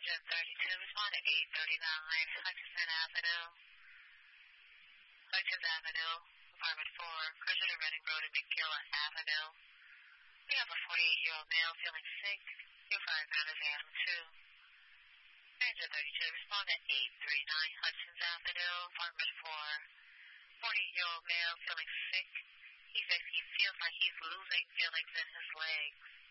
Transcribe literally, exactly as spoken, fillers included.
Ranger thirty-two, respond to eight thirty-nine Hutchinson Avenue. Hutchins Avenue, apartment four, closer to Reading Road and McGill Avenue. We have a forty-eight-year-old male feeling sick. Your fire ground is Adam two. Ranger thirty-two, respond to eight thirty-nine Hutchins Avenue, apartment four. forty-eight-year-old male feeling sick. He says he feels like he's losing feelings in his legs.